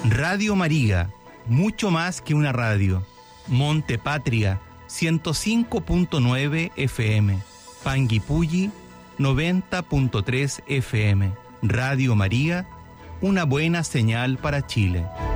Radio María, mucho más que una radio. Monte Patria, 105.9 FM. Panguipulli, 90.3 FM. Radio María, una buena señal para Chile.